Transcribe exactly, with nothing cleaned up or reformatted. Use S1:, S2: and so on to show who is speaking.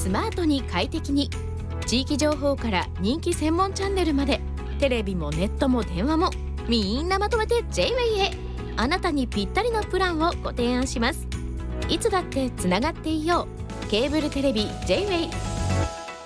S1: スマートに快適に。地域情報から人気専門チャンネルまで、テレビもネットも電話もみんなまとめて ジェイウェイ へ。あなたにぴったりのプランをご提案します。いつだってつながっていよう。ケーブルテレビ ジェイウェイ